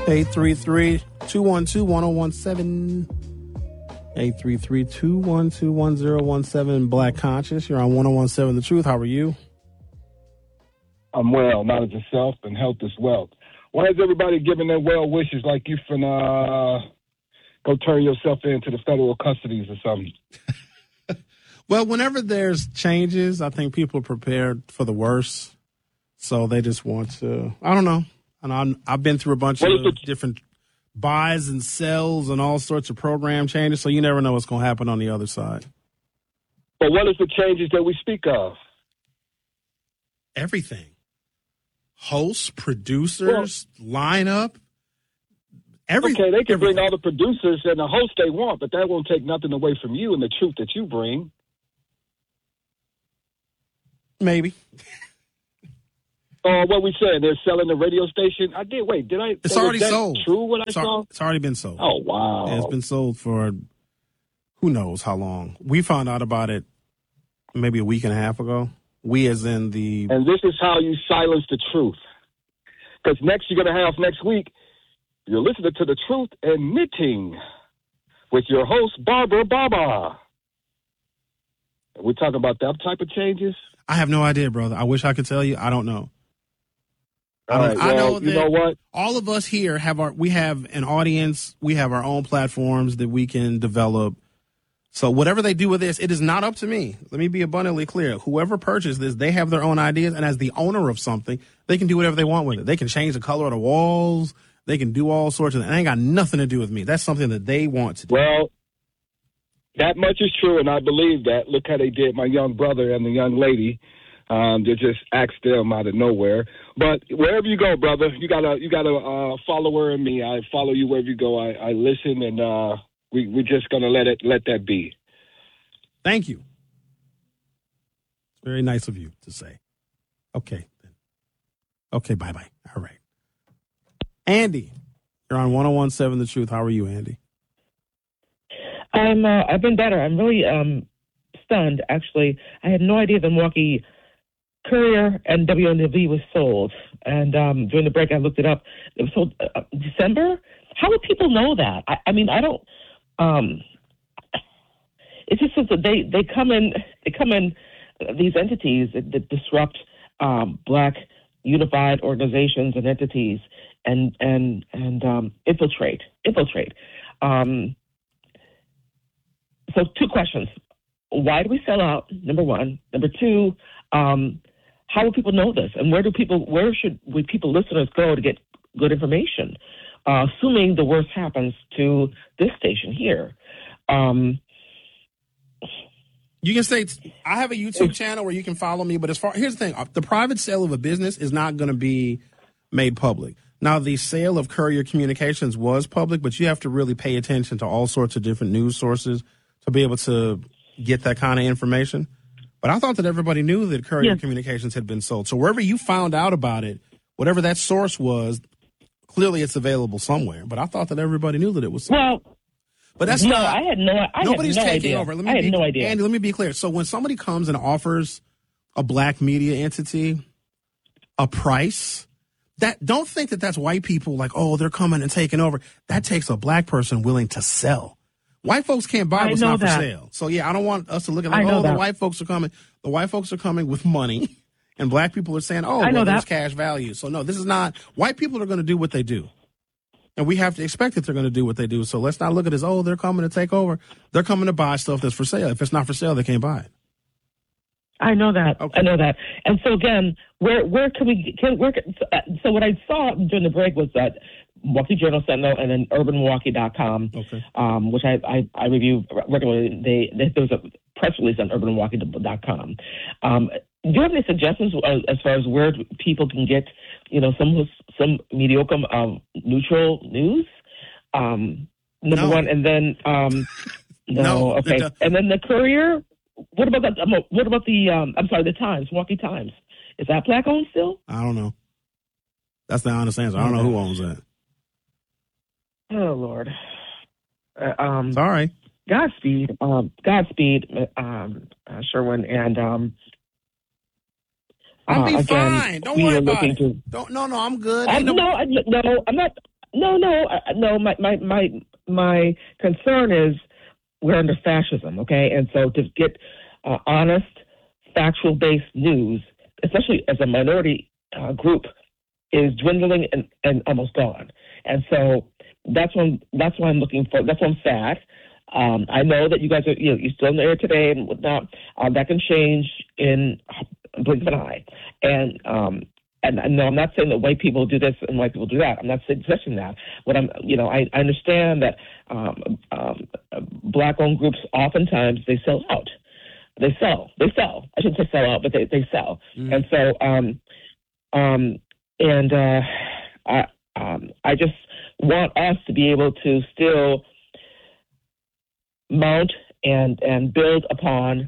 833-212-1017. 833-212-1017. Black Conscious. You're on 1017 The Truth. How are you? I'm well. Knowledge is self and health is wealth. Why is everybody giving their well wishes like you finna go turn yourself into the federal custodies or something? Well, whenever there's changes, I think people are prepared for the worst. So they just want to, I don't know. And I've been through a bunch of different buys and sells and all sorts of program changes. So you never know what's going to happen on the other side. But what is the changes that we speak of? Everything. Hosts, producers, lineup. Okay, they can bring all the producers and the hosts they want, but that won't take nothing away from you and the truth that you bring. Maybe. What we saying? They're selling the radio station. It's already sold. True, what I saw? It's already been sold. Oh wow! Yeah, it's been sold for who knows how long. We found out about it maybe a week and a half ago. We, as in the. And this is how you silence the truth. Because next you're going to have next week. You're listening to The Truth and Knitting with your host Barbara Baba. We're talking about that type of changes. I have no idea, brother. I wish I could tell you. I don't know. I know that, you know what? All of us here have an audience. We have our own platforms that we can develop. So whatever they do with this, it is not up to me. Let me be abundantly clear. Whoever purchased this, they have their own ideas. And as the owner of something, they can do whatever they want with it. They can change the color of the walls. They can do all sorts of things. It ain't got nothing to do with me. That's something that they want to do. Well, that much is true, and I believe that. Look how they did my young brother and the young lady. They just asked them out of nowhere. But wherever you go, brother, you got a follower in me. I follow you wherever you go. I listen, and we're just gonna let that be. Thank you. It's very nice of you to say. Okay. Okay. Bye. All right. Andy, you're on 1017 The Truth. How are you, Andy? I've been better. I'm really stunned, actually. I had no idea the Milwaukee Courier and WNW was sold. And during the break, I looked it up. It was sold December? How would people know that? I mean, I don't. It's just that they come in, these entities that disrupt Black unified organizations and entities and infiltrate. So 2 questions. Why do we sell out? Number 1. Number 2, how will people know this? And where should listeners go to get good information? Assuming the worst happens to this station here. You can say, I have a YouTube channel where you can follow me, but here's the thing. The private sale of a business is not going to be made public. Now, the sale of Courier Communications was public, but you have to really pay attention to all sorts of different news sources to be able to get that kind of information. But I thought that everybody knew that Courier Communications had been sold. So wherever you found out about it, whatever that source was, clearly it's available somewhere. But I thought that everybody knew that it was sold. Well, but that's not. I had nobody's no taking idea. over. I had no idea. Andy, let me be clear. So when somebody comes and offers a Black media entity a price, don't think that that's white people like, oh, they're coming and taking over. That takes a Black person willing to sell. White folks can't buy what's not for sale. So, yeah, I don't want us to look at like, the white folks are coming. The white folks are coming with money, and Black people are saying, there's cash value. So, no, this is not. White people are going to do what they do. And we have to expect that they're going to do what they do. So let's not look at it as, they're coming to take over. They're coming to buy stuff that's for sale. If it's not for sale, they can't buy it. I know that. Okay. I know that. And so, again, where can we – so what I saw during the break was that Milwaukee Journal Sentinel and then UrbanMilwaukee.com, which I review regularly. There was a press release on UrbanMilwaukee.com. Do you have any suggestions as far as where people can get, some mediocre neutral news? Number one, and then no, okay, and then the Courier. What about that? What about the Times, Milwaukee Times? Is that Black owned still? I don't know. That's the honest answer. I don't know who owns that. Oh Lord. Sorry. Godspeed, Sherwin, and I'll be again, fine. Don't worry about it. No, I'm good. I'm not. No. My concern is we're under fascism, okay? And so to get honest, factual-based news, especially as a minority group, is dwindling and almost gone. And so that's why I'm looking for. That's why I'm sad. I know that you guys are, you're still in the air today and whatnot. That can change in a blink of an eye. And no, I'm not saying that white people do this and white people do that. I'm not suggesting that. What I understand that black-owned groups oftentimes they sell out. They sell. I shouldn't say sell out, but they sell. Mm-hmm. And so, I just want us to be able to still mount and build upon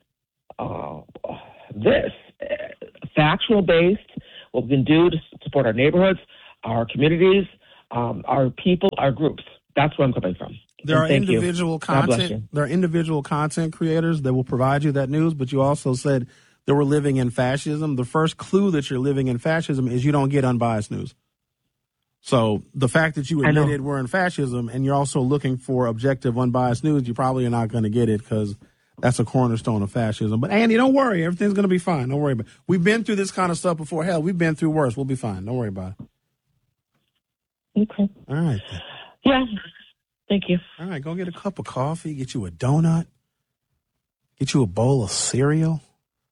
this factual-based, what we can do to support our neighborhoods, our communities, our people, our groups. That's where I'm coming from. There are individual content creators that will provide you that news, but you also said that we're living in fascism. The first clue that you're living in fascism is you don't get unbiased news. So the fact that you admitted we're in fascism and you're also looking for objective, unbiased news, you probably are not going to get it because that's a cornerstone of fascism. But, Andy, don't worry. Everything's going to be fine. Don't worry about it. We've been through this kind of stuff before. Hell, we've been through worse. We'll be fine. Don't worry about it. Okay. All right. Yeah. Thank you. All right. Go get a cup of coffee, get you a donut, get you a bowl of cereal.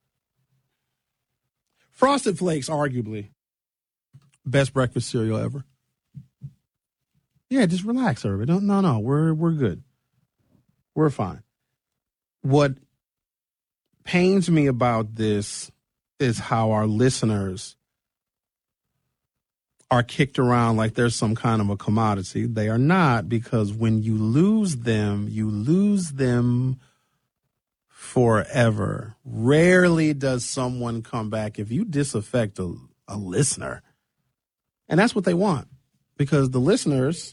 Frosted Flakes, arguably, best breakfast cereal ever. Yeah, just relax, everybody. No. We're good. We're fine. What pains me about this is how our listeners are kicked around like there's some kind of a commodity. They are not, because when you lose them forever. Rarely does someone come back if you disaffect a listener. And that's what they want, because the listeners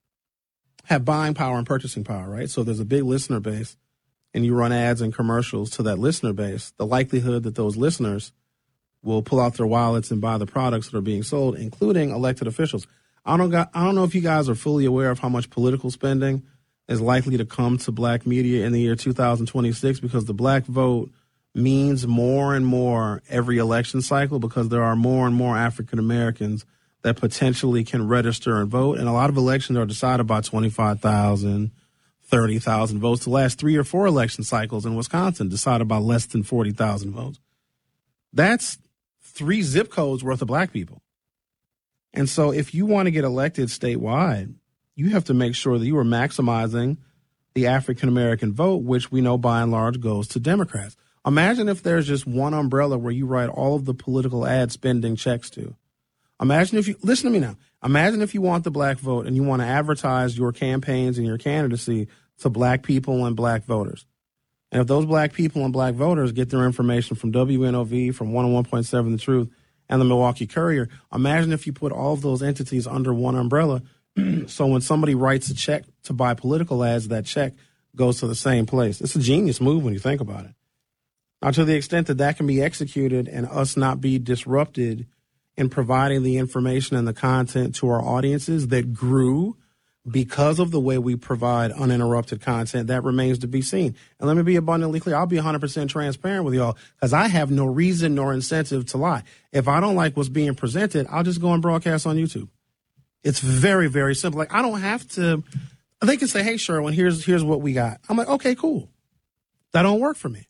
have buying power and purchasing power, right? So there's a big listener base, and you run ads and commercials to that listener base. The likelihood that those listeners will pull out their wallets and buy the products that are being sold, including elected officials. I don't know if you guys are fully aware of how much political spending is likely to come to black media in the year 2026, because the black vote means more and more every election cycle, because there are more and more African Americans that potentially can register and vote. And a lot of elections are decided by 25,000, 30,000 votes. The last 3 or 4 election cycles in Wisconsin decided by less than 40,000 votes. That's 3 zip codes worth of black people. And so if you want to get elected statewide, you have to make sure that you are maximizing the African-American vote, which we know by and large goes to Democrats. Imagine if there's just one umbrella where you write all of the political ad spending checks to. Imagine if you, listen to me now, imagine if you want the black vote and you want to advertise your campaigns and your candidacy to black people and black voters. And if those black people and black voters get their information from WNOV, from 101.7 The Truth, and the Milwaukee Courier, imagine if you put all of those entities under one umbrella. So when somebody writes a check to buy political ads, that check goes to the same place. It's a genius move when you think about it. Now, to the extent that that can be executed and us not be disrupted in providing the information and the content to our audiences that grew because of the way we provide uninterrupted content, that remains to be seen. And let me be abundantly clear. I'll be 100% transparent with y'all, because I have no reason nor incentive to lie. If I don't like what's being presented, I'll just go and broadcast on YouTube. It's very, very simple. Like, I don't have to. They can say, hey, Sherwin, here's what we got. I'm like, okay, cool. That don't work for me.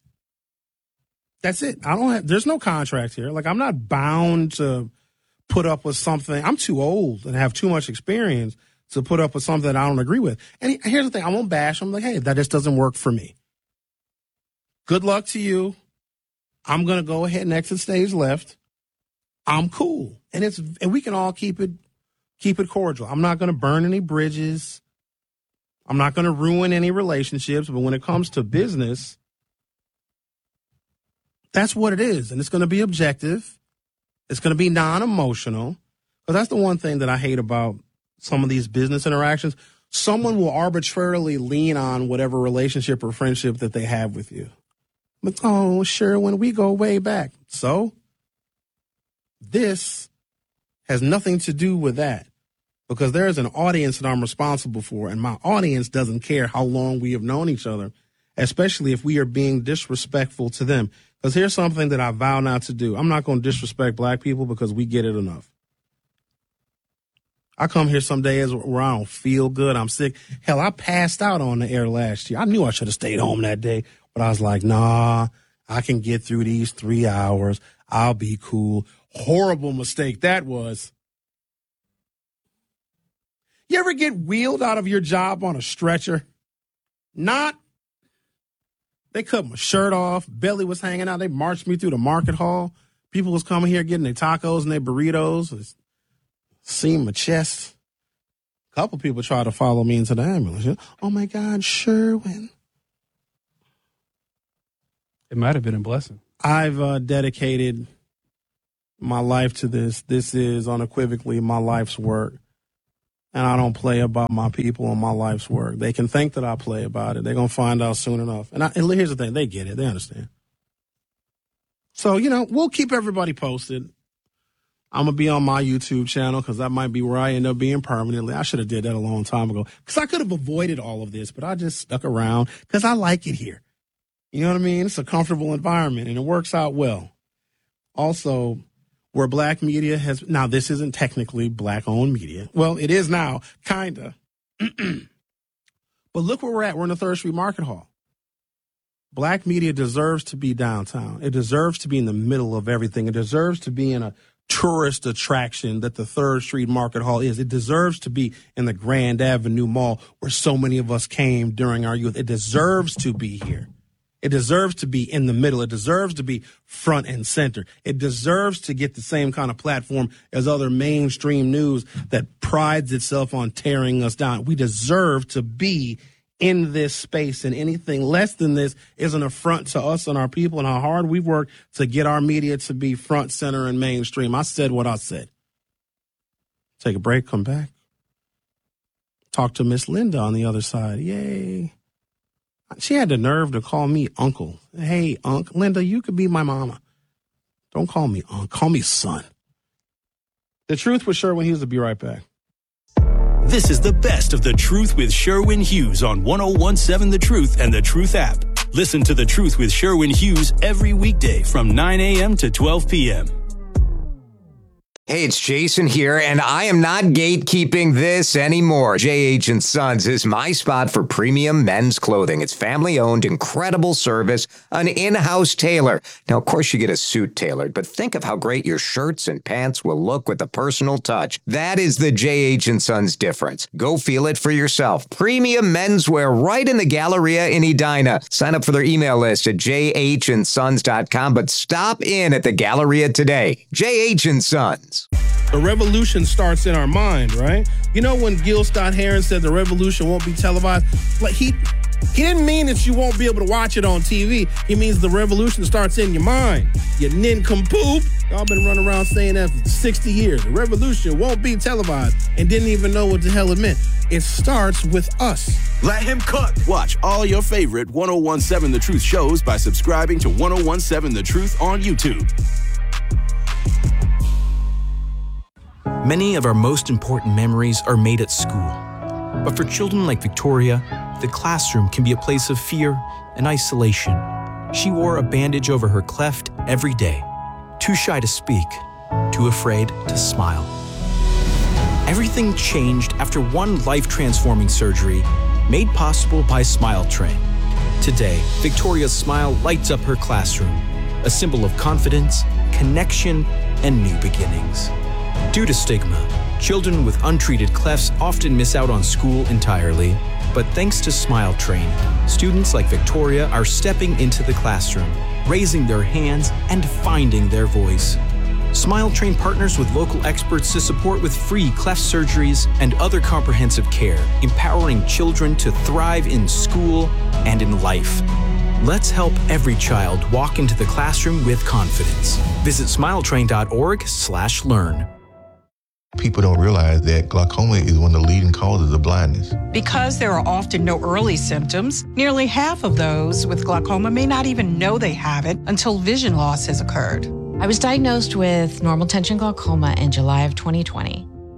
That's it. There's no contract here. Like, I'm not bound to put up with something. I'm too old and have too much experience to put up with something that I don't agree with. And here's the thing. I won't bash. I'm like, hey, that just doesn't work for me. Good luck to you. I'm going to go ahead and exit stage left. I'm cool. And we can all keep it cordial. I'm not going to burn any bridges. I'm not going to ruin any relationships. But when it comes to business, that's what it is. And it's going to be objective. It's going to be non-emotional. But that's the one thing that I hate about some of these business interactions. Someone will arbitrarily lean on whatever relationship or friendship that they have with you. But, oh, sure, when we go way back. So this has nothing to do with that. because there is an audience that I'm responsible for, and my audience doesn't care how long we have known each other, especially if we are being disrespectful to them. Because here's something that I vow not to do. I'm not going to disrespect black people because we get it enough. I come here some days where I don't feel good. I'm sick. Hell, I passed out on the air last year. I knew I should have stayed home that day, but I was like, nah, I can get through these 3 hours. I'll be cool. Horrible mistake that was. You ever get wheeled out of your job on a stretcher? Not. They cut my shirt off. Belly was hanging out. They marched me through the market hall. People was coming here getting their tacos and their burritos. Seeing my chest. A couple people tried to follow me into the ambulance. Oh, my God, Sherwin. It might have been a blessing. I've dedicated my life to this. This is unequivocally my life's work. And I don't play about my people and my life's work. They can think that I play about it. They're going to find out soon enough. And here's the thing. They get it. They understand. So, we'll keep everybody posted. I'm going to be on my YouTube channel because that might be where I end up being permanently. I should have did that a long time ago because I could have avoided all of this, but I just stuck around because I like it here. You know what I mean? It's a comfortable environment, and it works out well. Also, where black media has, now this isn't technically black-owned media. Well, it is now, kind of. But look where we're at. We're in the 3rd Street Market Hall. Black media deserves to be downtown. It deserves to be in the middle of everything. It deserves to be in a tourist attraction that the 3rd Street Market Hall is. It deserves to be in the Grand Avenue Mall where so many of us came during our youth. It deserves to be here. It deserves to be in the middle. It deserves to be front and center. It deserves to get the same kind of platform as other mainstream news that prides itself on tearing us down. We deserve to be in this space, and anything less than this is an affront to us and our people and how hard we've worked to get our media to be front, center, and mainstream. I said what I said. Take a break, come back. Talk to Miss Linda on the other side. Yay. She had the nerve to call me uncle. Hey, Unc, Linda, you could be my mama. Don't call me Unc. Call me son. The Truth with Sherwin Hughes will be right back. This is the best of The Truth with Sherwin Hughes on 101.7 The Truth and The Truth app. Listen to The Truth with Sherwin Hughes every weekday from 9 a.m. to 12 p.m. Hey, it's Jason here, and I am not gatekeeping this anymore. J.H. & Sons is my spot for premium men's clothing. It's family-owned, incredible service, an in-house tailor. Now, of course, you get a suit tailored, but think of how great your shirts and pants will look with a personal touch. That is the J.H. & Sons difference. Go feel it for yourself. Premium menswear right in the Galleria in Edina. Sign up for their email list at jhandsons.com, but stop in at the Galleria today. J.H. & Sons. The revolution starts in our mind, right? You know when Gil Scott-Heron said the revolution won't be televised? Like he didn't mean that you won't be able to watch it on TV. He means the revolution starts in your mind. You nincompoop. Y'all been running around saying that for 60 years. The revolution won't be televised and didn't even know what the hell it meant. It starts with us. Let him cook. Watch all your favorite 101.7 The Truth shows by subscribing to 101.7 The Truth on YouTube. Many of our most important memories are made at school. But for children like Victoria, the classroom can be a place of fear and isolation. She wore a bandage over her cleft every day, too shy to speak, too afraid to smile. Everything changed after one life-transforming surgery made possible by Smile Train. Today, Victoria's smile lights up her classroom, a symbol of confidence, connection, and new beginnings. Due to stigma, children with untreated clefts often miss out on school entirely. But thanks to Smile Train, students like Victoria are stepping into the classroom, raising their hands, and finding their voice. Smile Train partners with local experts to support with free cleft surgeries and other comprehensive care, empowering children to thrive in school and in life. Let's help every child walk into the classroom with confidence. Visit smiletrain.org/learn. People don't realize that glaucoma is one of the leading causes of blindness. Because there are often no early symptoms, nearly half of those with glaucoma may not even know they have it until vision loss has occurred. I was diagnosed with normal tension glaucoma in July of 2020.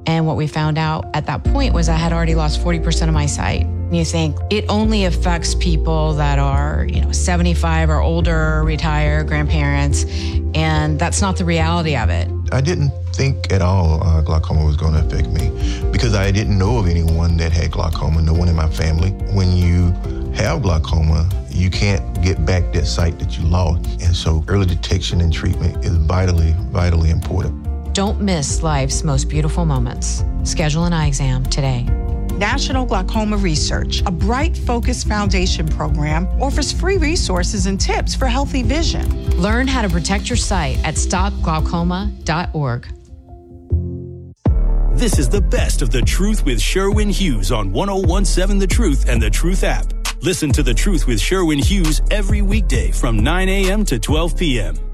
And what we found out at that point was I had already lost 40% of my sight. And you think it only affects people that are, 75 or older, retired, grandparents, and that's not the reality of it. I didn't think at all glaucoma was going to affect me because I didn't know of anyone that had glaucoma, no one in my family. When you have glaucoma, you can't get back that sight that you lost. And so early detection and treatment is vitally, vitally important. Don't miss life's most beautiful moments. Schedule an eye exam today. National Glaucoma Research, a Bright Focus Foundation program, offers free resources and tips for healthy vision. Learn how to protect your sight at stopglaucoma.org. This is the best of The Truth with Sherwin Hughes on 1017 The Truth and The Truth app. Listen to The Truth with Sherwin Hughes every weekday from 9 a.m. to 12 p.m.